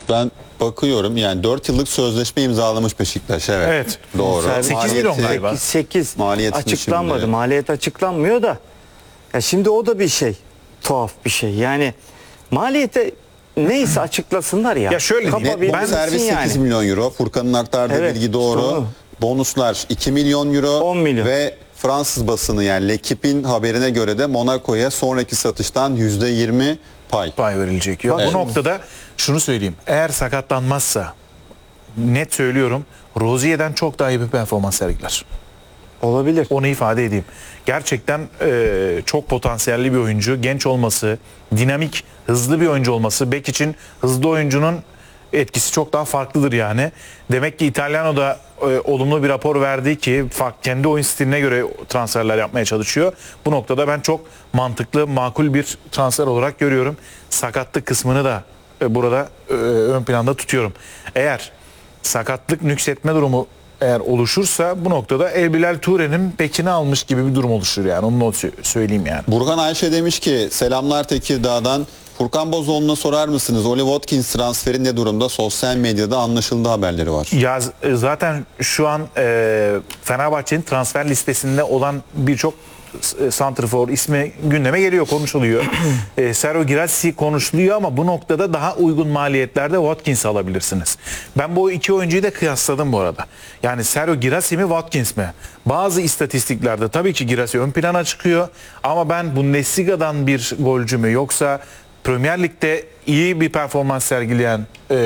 Ben bakıyorum yani 4 yıllık sözleşme imzalamış Beşiktaş. Evet. Evet. Doğru. Bonservis 8 milyon galiba. 8 Maliyetini açıklanmadı. şimdi. Maliyet açıklanmıyor da. Ya şimdi o da bir şey. Tuhaf bir şey. Yani maliyete neyse açıklasınlar ya. Ya şöyle diyeyim, Kapabilsin ben Servis yani. 8 milyon euro. Furkan'ın aktardığı Evet, bilgi doğru. işte onu. Bonuslar 2 milyon euro. 10 milyon. Ve Fransız basını yani L'Equipe'in haberine göre de Monaco'ya sonraki satıştan %20 pay. Pay verilecek. Ya, Evet. Bu noktada şunu söyleyeyim. Eğer sakatlanmazsa net söylüyorum Rozier'den çok daha iyi bir performans sergiler. Olabilir. Onu ifade edeyim. Gerçekten çok potansiyelli bir oyuncu. Genç olması, dinamik, hızlı bir oyuncu olması. Bek için hızlı oyuncunun etkisi çok daha farklıdır yani. Demek ki İtalyano da olumlu bir rapor verdi ki kendi oyun stiline göre transferler yapmaya çalışıyor. Bu noktada ben çok mantıklı, makul bir transfer olarak görüyorum. Sakatlık kısmını da burada ön planda tutuyorum. Eğer sakatlık nüksetme durumu eğer oluşursa bu noktada El Bilal Toure'nin bekini almış gibi bir durum oluşur yani. Onu söyleyeyim yani. Burhan Ayşe demiş ki selamlar Tekirdağ'dan. Furkan Bozoğlu'na sorar mısınız? Oli Watkins transferi ne durumda? Sosyal medyada anlaşıldı haberleri var. Ya zaten şu an Fenerbahçe'nin transfer listesinde olan birçok santrfor ismi gündeme geliyor, konuşuluyor. Sergio Girassi konuşuluyor ama bu noktada daha uygun maliyetlerde Watkins alabilirsiniz. Ben bu iki oyuncuyu da kıyasladım bu arada. Yani Sergio Girassi mi Watkins mi? Bazı istatistiklerde tabii ki Girassi ön plana çıkıyor ama ben Bundesliga'dan bir golcü mü yoksa Premier Lig'de iyi bir performans sergileyen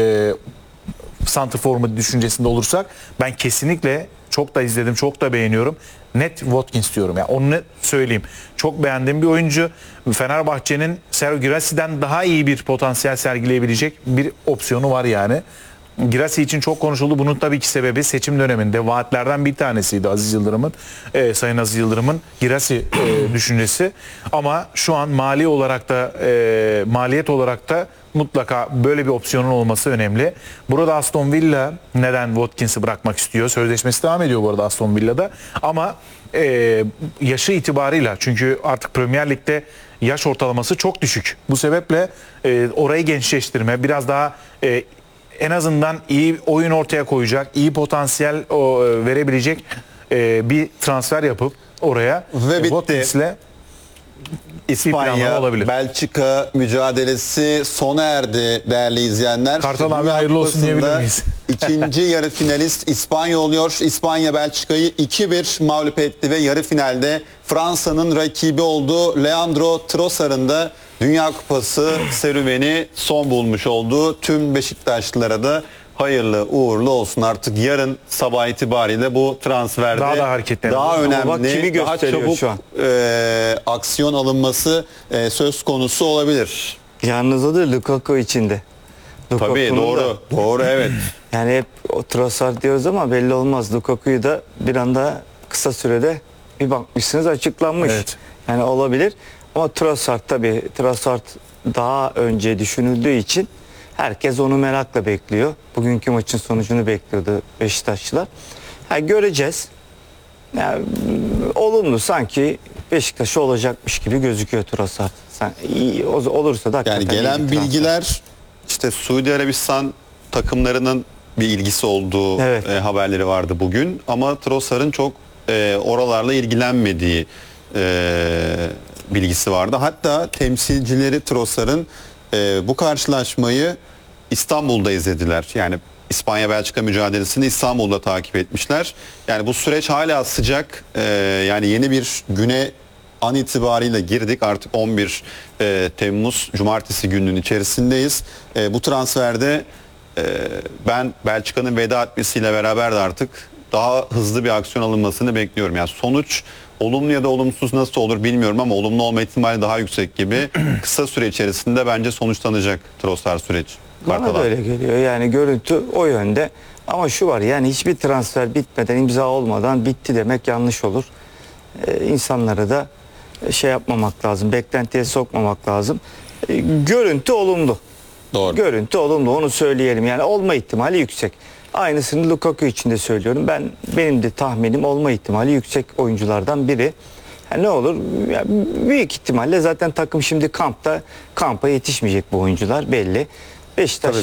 santrfor mu düşüncesinde olursak ben kesinlikle çok da izledim, çok da beğeniyorum. Net Watkins diyorum. Yani onu net söyleyeyim. Çok beğendiğim bir oyuncu. Fenerbahçe'nin Sergio Girassi'den daha iyi bir potansiyel sergileyebilecek bir opsiyonu var yani. Girassi için çok konuşuldu. Bunun tabii ki sebebi seçim döneminde vaatlerden bir tanesiydi Aziz Yıldırım'ın, Sayın Aziz Yıldırım'ın Girassi düşüncesi. Ama şu an mali olarak da maliyet olarak da mutlaka böyle bir opsiyonun olması önemli. Burada Aston Villa neden Watkins'i bırakmak istiyor? Sözleşmesi devam ediyor bu arada Aston Villa'da. Ama yaşı itibarıyla çünkü artık Premier Lig'de yaş ortalaması çok düşük. Bu sebeple orayı gençleştirme, biraz daha en azından iyi oyun ortaya koyacak, iyi potansiyel verebilecek bir transfer yapıp oraya Ve bitti. Watkins'le İspanya, olabilir. Belçika mücadelesi sona erdi değerli izleyenler. Kartal abi Dünya hayırlı olsun Kupası'nda diyebilir miyiz? İkinci yarı finalist İspanya oluyor. İspanya Belçika'yı 2-1 mağlup etti ve yarı finalde Fransa'nın rakibi olduğu Leandro Trossard'ın da Dünya Kupası serüveni son bulmuş oldu. Tüm Beşiktaşlılara da hayırlı uğurlu olsun. Artık yarın sabah itibariyle bu transferde Daha da hareketli. daha Ama önemli, bak kimi daha gösteriyor çabuk şu an. aksiyon alınması söz konusu olabilir. Yalnız o da Lukaku içinde. Tabii Lukaku'nun doğru. da- Doğru evet. Yani hep o Trossard diyoruz ama belli olmaz. Lukaku'yu da bir anda kısa sürede bir bakmışsınız açıklanmış. Evet. Yani olabilir. Ama Trossard tabii Trossard daha önce düşünüldüğü için herkes onu merakla bekliyor. Bugünkü maçın sonucunu bekliyordu Beşiktaşlılar. Göreceğiz. Yani, olumlu sanki Beşiktaş'a olacakmış gibi gözüküyor Trossard. İyi olursa da Yani hakikaten iyi gelen bir transfer. bilgiler işte Suudi Arabistan takımlarının bir ilgisi olduğu Evet. haberleri vardı bugün. Ama Trossard'ın çok oralarla ilgilenmediği bilgisi vardı. Hatta temsilcileri Trossard'ın bu karşılaşmayı İstanbul'da izlediler. Yani İspanya-Belçika mücadelesini İstanbul'da takip etmişler. Yani bu süreç hala sıcak. Yani yeni bir güne an itibariyle girdik. Artık 11 Temmuz Cumartesi gününün içerisindeyiz. Bu transferde ben Belçika'nın veda etmesiyle beraber de artık daha hızlı bir aksiyon alınmasını bekliyorum. Yani sonuç olumlu ya da olumsuz nasıl olur bilmiyorum ama olumlu olma ihtimali daha yüksek gibi. Kısa süre içerisinde bence sonuçlanacak Trossard süreci. Bana Kartal da abi. öyle geliyor. Yani görüntü o yönde. Ama şu var yani hiçbir transfer bitmeden, imza olmadan bitti demek yanlış olur. İnsanları da şey yapmamak lazım, beklentiye sokmamak lazım. Görüntü olumlu. Doğru. Görüntü olumlu, onu söyleyelim. Yani olma ihtimali yüksek. Aynısını Lukaku için de söylüyorum. Benim de tahminim olma ihtimali yüksek oyunculardan biri. Ne olur? Yani büyük ihtimalle zaten takım şimdi kampa yetişmeyecek bu oyuncular belli. Beşiktaş